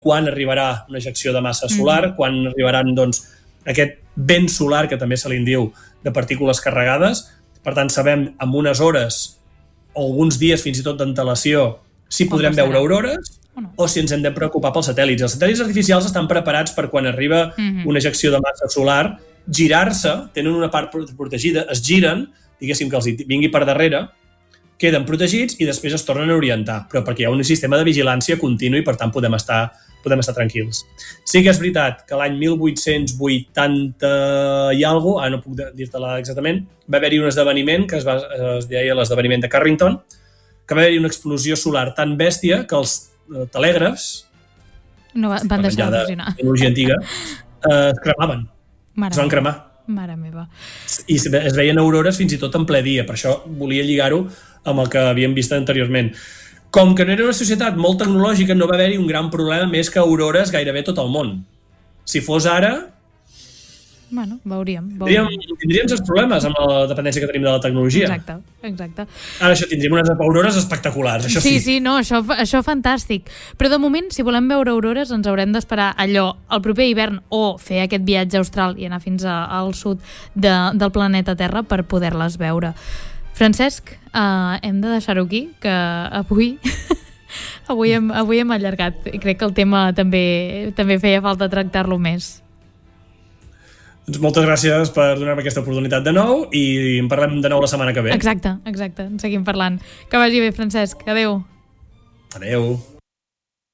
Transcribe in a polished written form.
quan arribarà una ejecció de massa solar, quan arribaran doncs, aquest vent solar, que també se li en diu, de partícules carregades. Per tant, sabem amb unes hores o alguns dies fins i tot d'antelació si podrem veure aurores o si ens hem de preocupar pels satèl·lits. Els satèl·lits artificials estan preparats per quan arriba una ejecció de massa solar girar-se, tenen una part protegida, es giren, diguéssim que els vingui per darrere, queden protegits i després es tornen a orientar, però perquè hi ha un sistema de vigilància continu i per tant podem estar tranquils. Sí que és veritat que l'any 1880 i alguna cosa, no puc dir-te-la exactament, va haver-hi un esdeveniment que es deia l'esdeveniment de Carrington, que va haver-hi una explosió solar tan bèstia que els telègrafs no van deixar de funcionar. Tecnologia antiga, es cremaven. Es van cremar. Mare meva. I es veien aurores fins i tot en ple dia. Per això volia lligar-ho amb el que havíem vist anteriorment. Com que no era una societat molt tecnològica, no va haver-hi un gran problema més que aurores gairebé tot el món. Si fos ara... Bueno, veuríem. Tindríem els problemes amb la dependència que tenim de la tecnologia. Exacte. Ara això, tindríem unes aurores espectaculars, això sí. Sí, no, això fantàstic. Però de moment, si volem veure aurores, ens haurem d'esperar allò el proper hivern o fer aquest viatge austral i anar fins al sud del planeta Terra per poder-les veure. Francesc, hem de deixar-ho aquí, que avui hem allargat i crec que el tema també feia falta tractar-lo més. Doncs moltes gràcies per donar-me aquesta oportunitat de nou i en parlem de nou la setmana que ve. Exacte, en seguim parlant. Que vagi bé, Francesc. Adéu. Adéu.